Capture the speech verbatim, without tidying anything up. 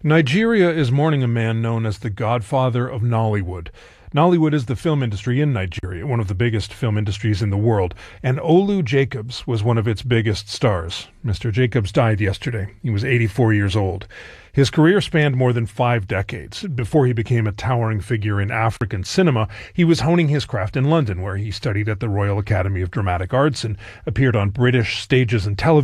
Nigeria is mourning a man known as the godfather of Nollywood. Nollywood is the film industry in Nigeria, one of the biggest film industries in the world, and Olu Jacobs was one of its biggest stars. Mister Jacobs died yesterday. He was eighty-four years old. His career spanned more than five decades. Before he became a towering figure in African cinema, he was honing his craft in London, where he studied at the Royal Academy of Dramatic Arts and appeared on British stages and television.